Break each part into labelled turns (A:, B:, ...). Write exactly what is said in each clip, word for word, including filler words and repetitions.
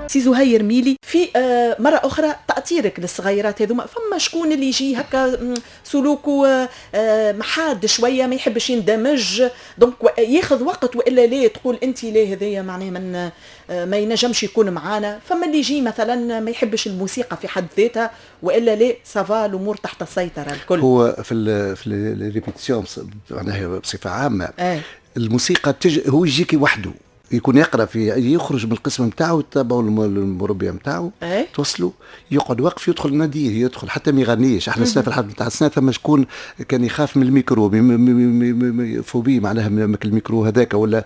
A: سي زهير ميلي في آه مرة أخرى تأثيرك للصغيرات هذوما، فما شكون اللي يجي هكا سلوكه آه محاد شوية ما يحبش يندمج دونك ياخذ وقت، وإلا ليه تقول أنت ليه هذيا معناه من آه ما ينجمش يكون معانا. فما اللي يجي مثلا ما يحبش الموسيقى في حد ذاتها، وإلا ليه سافا الأمور تحت السيطرة الكل.
B: هو في ال في الريبيتيسيون معناها بصفة عامة
A: آه.
B: الموسيقى تج... هو يجيكي وحده، يكون يقرا في يخرج من القسم نتاعو يتبعوا المربيه نتاعو
A: أيه؟
B: توصلوا يقعد واقف يدخل ناديه يدخل حتى ما يغنيش. احنا سنه في الحلقه نتاع السنه ثم شكون كان يخاف من الميكرو فوبي معناها من الميكرو هذاك ولا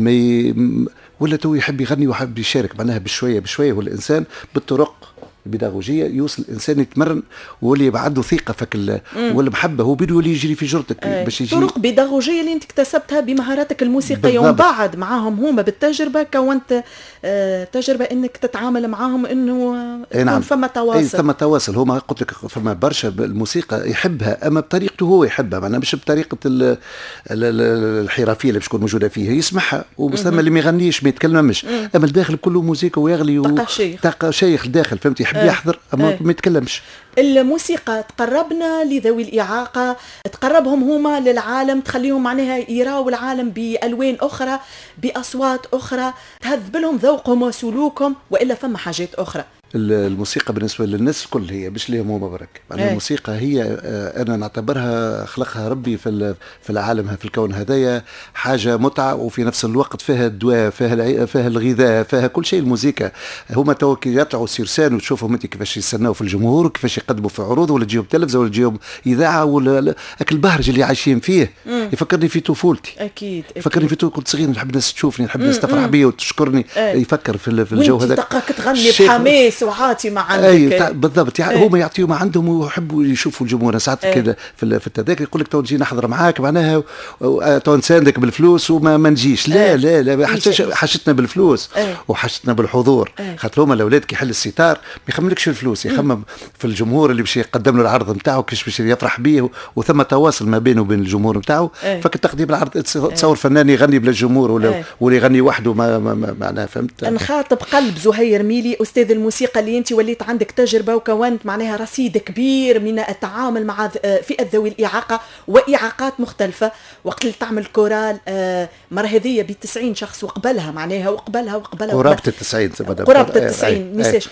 B: مي ولا تو يحب يغني ويحب يشارك معناها بشويه بشويه. هو الانسان بالطرق البيداغوجيه يوصل الانسان يتمرن واللي يبقى عنده ثقه فك ولا محبه هو بده يولي يجري في جرتك
A: أيه.
B: باش يجي.
A: طرق بيداغوجيه اللي انت اكتسبتها بمهاراتك الموسيقيه ومن بعد معاهم هما بالتجربه كونت آه تجربه انك تتعامل معاهم انه يكون
B: نعم.
A: فما تواصل.
B: اي ثم تواصل. هما قلت لك فما برشا الموسيقى يحبها اما بطريقته هو يحبها معناها مش بطريقه الحرفيه اللي باش تكون موجوده فيه يسمعها. وثم اللي ما يغنيش ما يتكلمش اما الداخل كله موسيقى ويغلي
A: تلقى شيخ
B: تلقى شيخ الداخل فهمتي يحب يحضر اما ما يتكلمش.
A: الموسيقى تقربنا لذوي الإعاقة، تقربهم هما للعالم، تخليهم معناها يراوا العالم بألوان أخرى بأصوات أخرى، تهذب لهم ذوقهم وسلوكهم، وإلا فما حاجات أخرى.
B: الموسيقى بالنسبة للناس الكل هي مش ليهم هما برك. يعني الموسيقى هي أنا نعتبرها خلقها ربي في في العالم في الكون هذايا حاجة متعة وفي نفس الوقت فيها الدواء فيها فيها الغذاء فيها كل شيء. الموسيقى هما تو كي يطلعوا سيرسان وتشوفهم انت كيفاش يستناو في الجمهور وكيفاش يقدموا في عروض ولا تجيهم تلفزة ولا تجيهم إذاعة ولا أكل البهرج اللي عايشين فيه مم. يفكرني في طفولتي.
A: أكيد
B: يفكرني في طفولتي كنت صغير نحب الناس تشوفني نحب الناس تفرح بي وتشكرني. أي. يفكر في في الجو هذا.
A: وانت تغني بحماس وعاطي مع عندك.
B: اي بالضبط يعني هما يعطيوا ما عندهم ويحبوا يشوفوا الجمهور. ساعات كده في التذاكر يقول لك تو نجي نحضر معاك معناها تو نساندك بالفلوس وما ما نجيش. لا لا لا حاجتنا بالفلوس وحاجتنا بالحضور. خاطر هما الاولاد كي يحل الستار ما يخمملكش في الفلوس يخمم في الجمهور اللي باش يقدم له العرض نتاعو كيفاش باش يفرح به وثم تواصل ما بينه وبين الجمهور نتاعو. فكتقديم العرض تصور فنان يغني بلا جمهور ولا ولا يغني وحده ما معناها فهمت.
A: نخاطب قلب زهير ميلي استاذ الموسيقى اللي انت وليت عندك تجربة وكونت معناها رصيد كبير من التعامل مع فئة ذوي الإعاقة وإعاقات مختلفة. وقت اللي تعمل كورال مرة هذية بتسعين شخص وقبلها معناها وقبلها وقبلها
B: قرابة التسعين
A: قرابة التسعين ميساج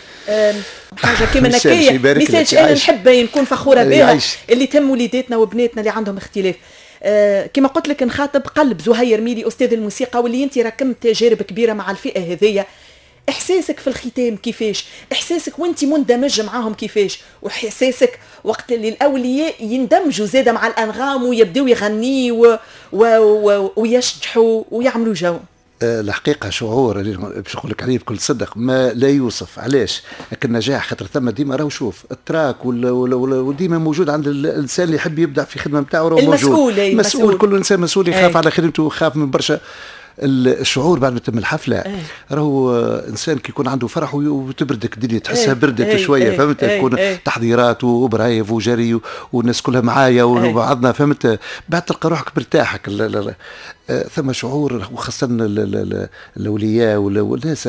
A: حاجة كيما نكية ميساج أنا نحب نكون فخورة بها اللي تم وليداتنا وبناتنا اللي عندهم اختلاف. آه كما قلت لك نخاطب قلب زهير ميلي أستاذ الموسيقى واللي انت ركمت تجارب كبيرة مع الفئة هذية. إحساسك في الختام كيفاش؟ إحساسك وانت مندمج معاهم كيفاش؟ وإحساسك وقت اللي الأولياء يندمجوا زادة مع الأنغام ويبدأوا يغنيوا و... و... ويشجحوا ويعملوا جو.
B: الحقيقة شعور اللي باش نقول لك عليه بكل صدق ما لا يوصف. علاش؟ لكن النجاح خاطر ثم ديما راهو شوف التراك وديما موجود عند الانسان اللي يحب يبدع في خدمه نتاعو راهو موجود.
A: المسؤول
B: مسؤول كل انسان مسؤول يخاف على خدمته ويخاف من برشا. الشعور بعد ما تم الحفله أيه. راهو انسان كي يكون عنده فرح وتبردك الدنيا تحسها أيه. بردت أيه. شويه أيه. فهمت أيه. تكون أيه. تحضيرات وبرايف وجري والناس كلها معايا وبعضنا فهمت بعد تلقى روحك مرتاحك. ثم شعور وخاصه الاولياء والناس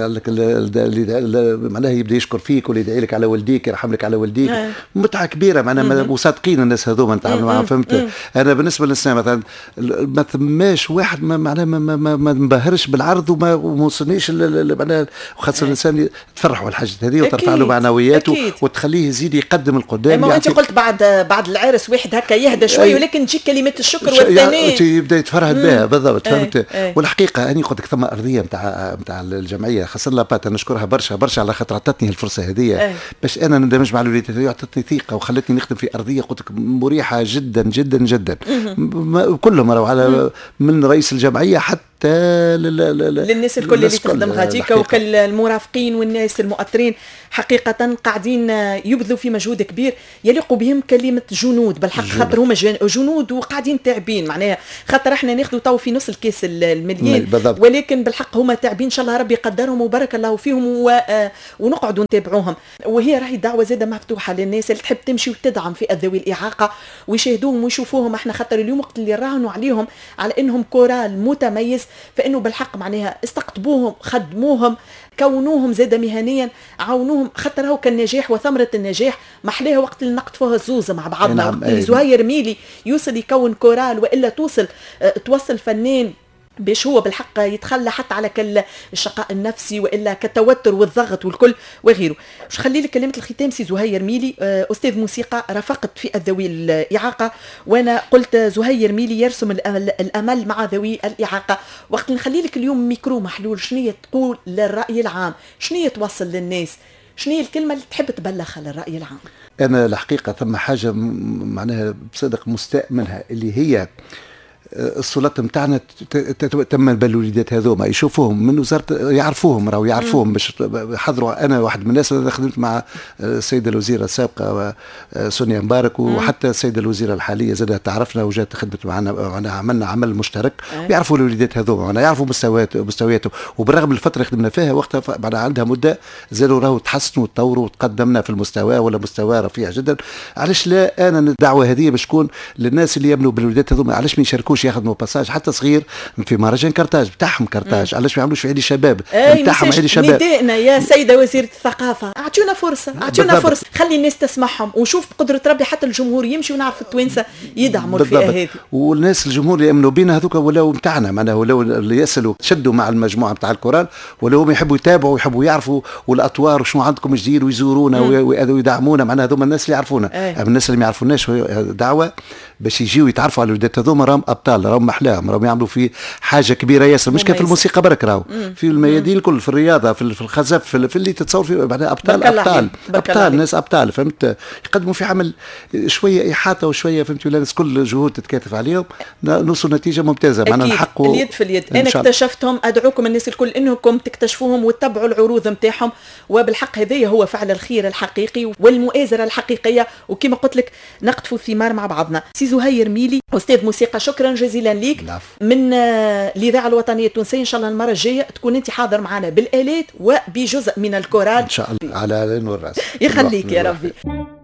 B: اللي معناها يبدا يشكر فيك ولا يدعي لك على والديك يرحم لك على والديك أيه. متعه كبيره معناها وصادقين الناس هذوما نتعامل معاهم فهمت. مم. انا بالنسبه للسنه مثلا ما ثماش واحد ما معناها ما, ما, ما نبهرش بالعرض وما وصلنيش معناها وخاصه الانسان تفرحوا الحاجات هذه وترفع له معنوياته وتخليه يزيد يقدم القدام.
A: ما انت قلت بعد بعد العرس واحد هكا يهدى شوي ولكن تجيك كلمات الشكر والثناء
B: يبدا يتفرهد بها بالضبط فهمت. أي أي. والحقيقه اني قلت لك ثم ارضيه نتاع نتاع الجمعيه خاصه لابات نشكرها برشا برشا على خاطر عطتني الفرصه هذه باش انا ندمج مع الوليدات هذه عطتني ثقه وخلتني نخدم في ارضيه قلت لك مريحه جدا جدا جدا. كلهم راهو على من رئيس الجمعيه حتى
A: للناس الكل اللي تخدم غاديكا وكل المرافقين والناس المؤثرين حقيقة قاعدين يبذلوا في مجهود كبير يليق بهم كلمة جنود بالحق خاطر هما جنود وقاعدين تعبين معناها خاطر احنا ناخذوا تو في نص الكيس المليان ولكن بالحق هما تعبين ان شاء الله ربي يقدرهم وبارك الله فيهم و... ونقعدوا نتابعوهم. وهي راهي دعوة زادة مفتوحة للناس اللي تحب تمشي وتدعم في ذوي الإعاقة ويشاهدوهم ويشوفوهم احنا خاطر اليوم وقت اللي راهنوا عليهم على انهم كورال متميز فانه بالحق معناها استقطبوهم، خدموهم، كونوهم زاد مهنيا، عاونوهم، خاطر هو كان نجاح وثمره النجاح محلاها وقت اللي نقطفوها الزوز مع بعضنا. نعم. وقت اللي زهير ميلي يوصل يكون كورال والا توصل اه توصل فنان باش هو بالحق يتخلى حتى على كل الشقاء النفسي والا كالتوتر والضغط والكل وغيره. باش خلي لك كلمه الختام سي زهير ميلي، استاذ موسيقى رافقت في ذوي الاعاقه، وانا قلت زهير ميلي يرسم الامل مع ذوي الاعاقه. وقت نخلي لك اليوم ميكرو محلول، شنو تقول للراي العام؟ شنو توصل للناس؟ شنو الكلمه اللي تحب تبلغها للراي العام؟
B: انا الحقيقه ثم حاجه معناها بصدق مستاء منها، اللي هي السلطات نتاعنا تم بالوليدات هذوما يشوفوهم من وزاره، يعرفوهم راهو يعرفوهم باش حضروا. انا واحد من الناس اللي خدمت مع السيده الوزيره السابقه سونيا مبارك، وحتى السيده الوزيره الحاليه زادت تعرفنا وجات خدمت معنا، معنا عملنا عمل مشترك، ويعرفوا الوليدات هذوما، انا يعرفوا مستويات مستوياتهم. وبالرغم من الفتره اللي خدمنا فيها وقتها بعد عندها مده زادوا راهو تحسنوا وتطوروا وتقدمنا في المستوى ولا مستوى رفيع جدا. علاش لا انا الدعوه هذه باش تكون للناس اللي يبنوا بالوليدات هذوما، علاش ما يشاركوش ياخذوا باساج حتى صغير في مهرجان كرتاج بتاعهم كرتاج، علاش ما يعملوش في عيد الشباب بتاعهم عيد الشباب؟
A: ندائنا يا سيده وزيره الثقافه، اعطونا فرصه، اعطونا فرصه، خلي الناس تسمعهم ونشوف بقدره ربي حتى الجمهور يمشي ونعرف التوانسه يدعموا الفئه هذه.
B: والناس الجمهور اللي يامنوا بينا هذوك ولاو نتاعنا، معناها ولاو اللي يسالوا تشدوا مع المجموعه نتاع الكورال، ولاو هم يحبوا يتابعوا ويحبوا يعرفوا والاطوار وشنو عندكم جديد ويزورونا ويدعمونا، معناها هذوما الناس اللي يعرفونا. اما الناس اللي ما يعرفوناش دعوه باش يجيو يتعرفوا على الولادات هذوما، راهم ابطال، راهم محلاهم، راهم يعملوا في حاجه كبيره ياسر، مش كان في الموسيقى برك، راهو في الميادين الكل، في الرياضه، في الخزف، في اللي تتصور فيه بعدها ابطال ابطال ابطال ناس ابطال، فهمت؟ يقدموا في عمل شويه احاطه وشويه، فهمت؟ ولا الناس كل جهود تتكاتف عليهم نوصل نتيجه ممتازه. معنا الحق
A: و... اليد في اليد. انا اكتشفتهم، ادعوكم الناس الكل انكم تكتشفوهم وتتبعوا العروض نتاعهم، وبالحق هذايا هو فعل الخير الحقيقي والمؤازره الحقيقيه، وكما قلت لك نقطفوا الثمار مع بعضنا. سي زهير ميلي استاذ موسيقى، شكرا جزيلا ليك من الاذاعه الوطنيه التونسيه. ان شاء الله المره الجايه تكون انت حاضر معنا بالالات وبجزء من الكورال
B: ان شاء الله على العين والراس.
A: يخليك يا ربي.